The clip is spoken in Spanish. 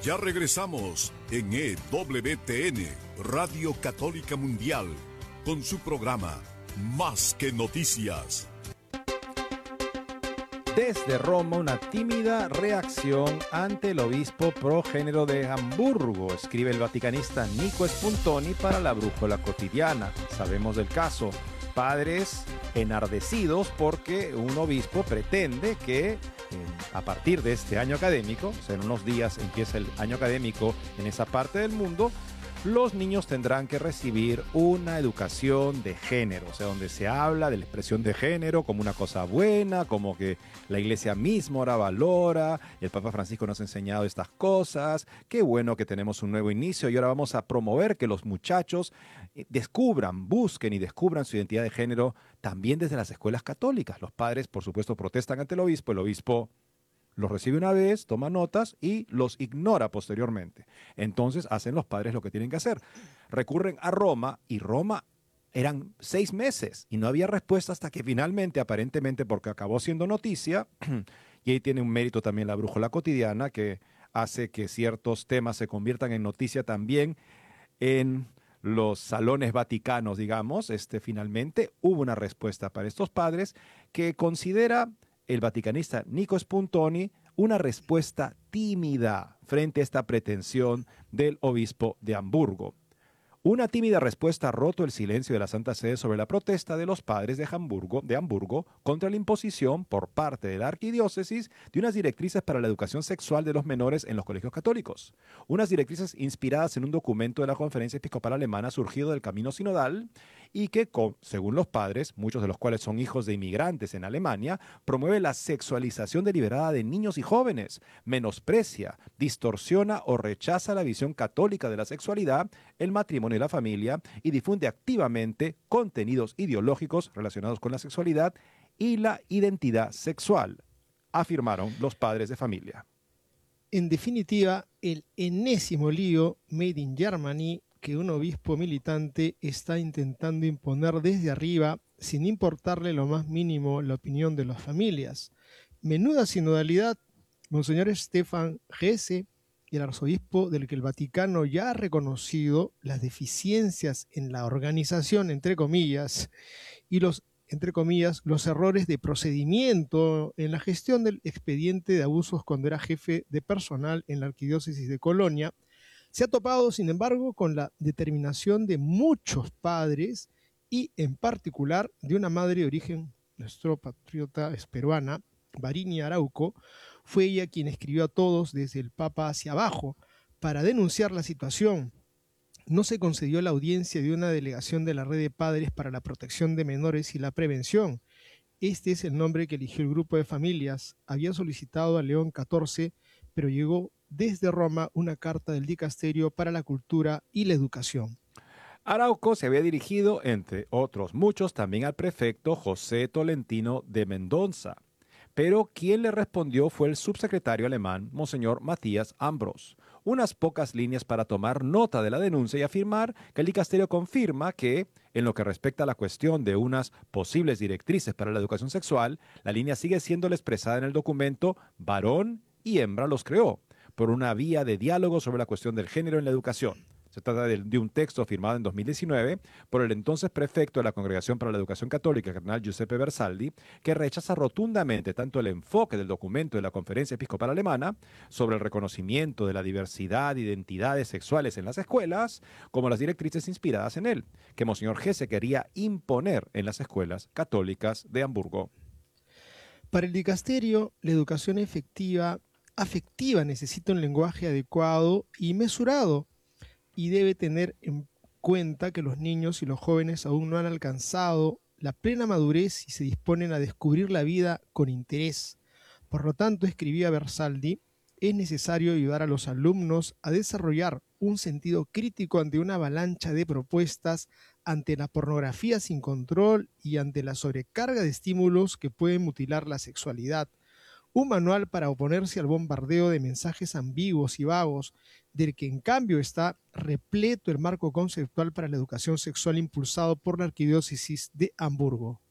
Ya regresamos en EWTN, Radio Católica Mundial, con su programa Más que Noticias. Desde Roma, una tímida reacción ante el obispo progénero de Hamburgo, escribe el vaticanista Nico Spuntoni para la Brújula Cotidiana. Sabemos del caso. Padres enardecidos porque un obispo pretende que a partir de este año académico, o sea, en unos días empieza el año académico en esa parte del mundo, los niños tendrán que recibir una educación de género, o sea, donde se habla de la expresión de género como una cosa buena, como que la iglesia misma ahora valora, el Papa Francisco nos ha enseñado estas cosas, qué bueno que tenemos un nuevo inicio y ahora vamos a promover que los muchachos descubran, busquen y descubran su identidad de género también desde las escuelas católicas. Los padres, por supuesto, protestan ante el obispo los recibe una vez, toma notas y los ignora posteriormente. Entonces hacen los padres lo que tienen que hacer. Recurren a Roma y Roma eran 6 meses y no había respuesta hasta que finalmente, aparentemente porque acabó siendo noticia, y ahí tiene un mérito también la Brújula Cotidiana que hace que ciertos temas se conviertan en noticia también en los salones vaticanos, digamos. Finalmente hubo una respuesta para estos padres que considera el vaticanista Nico Spuntoni una respuesta tímida frente a esta pretensión del obispo de Hamburgo. Una tímida respuesta ha roto el silencio de la Santa Sede sobre la protesta de los padres de Hamburgo contra la imposición por parte de la arquidiócesis de unas directrices para la educación sexual de los menores en los colegios católicos. Unas directrices inspiradas en un documento de la Conferencia Episcopal Alemana surgido del camino sinodal y que, según los padres, muchos de los cuales son hijos de inmigrantes en Alemania, promueve la sexualización deliberada de niños y jóvenes, menosprecia, distorsiona o rechaza la visión católica de la sexualidad, el matrimonio y la familia, y difunde activamente contenidos ideológicos relacionados con la sexualidad y la identidad sexual, afirmaron los padres de familia. En definitiva, el enésimo lío made in Germany que un obispo militante está intentando imponer desde arriba sin importarle lo más mínimo la opinión de las familias. Menuda sinodalidad. Monseñor Stefan Gese, y el arzobispo del que el Vaticano ya ha reconocido las deficiencias en la organización, entre comillas, y los, entre comillas, los errores de procedimiento en la gestión del expediente de abusos cuando era jefe de personal en la arquidiócesis de Colonia, se ha topado, sin embargo, con la determinación de muchos padres y, en particular, de una madre de origen, nuestro patriota es peruana, Varinia Arauco. Fue ella quien escribió a todos desde el Papa hacia abajo para denunciar la situación. No se concedió la audiencia de una delegación de la Red de Padres para la Protección de Menores y la Prevención. Este es el nombre que eligió el grupo de familias. Había solicitado a León XIV, pero llegó desde Roma una carta del Dicasterio para la Cultura y la Educación. Arauco se había dirigido, entre otros muchos, también al prefecto José Tolentino de Mendoza. Pero quien le respondió fue el subsecretario alemán, Monseñor Matías Ambros. Unas pocas líneas para tomar nota de la denuncia y afirmar que el dicasterio confirma que, en lo que respecta a la cuestión de unas posibles directrices para la educación sexual, la línea sigue siendo la expresada en el documento varón y hembra los creó, por una vía de diálogo sobre la cuestión del género en la educación. Se trata de un texto firmado en 2019 por el entonces prefecto de la Congregación para la Educación Católica, cardenal Giuseppe Bersaldi, que rechaza rotundamente tanto el enfoque del documento de la Conferencia Episcopal Alemana sobre el reconocimiento de la diversidad de identidades sexuales en las escuelas, como las directrices inspiradas en él, que Monseñor Gese quería imponer en las escuelas católicas de Hamburgo. Para el dicasterio, la educación afectiva necesita un lenguaje adecuado y mesurado, y debe tener en cuenta que los niños y los jóvenes aún no han alcanzado la plena madurez y se disponen a descubrir la vida con interés. Por lo tanto, escribía Bersaldi, es necesario ayudar a los alumnos a desarrollar un sentido crítico ante una avalancha de propuestas, ante la pornografía sin control y ante la sobrecarga de estímulos que pueden mutilar la sexualidad. Un manual para oponerse al bombardeo de mensajes ambiguos y vagos, del que en cambio está repleto el marco conceptual para la educación sexual impulsado por la Arquidiócesis de Hamburgo.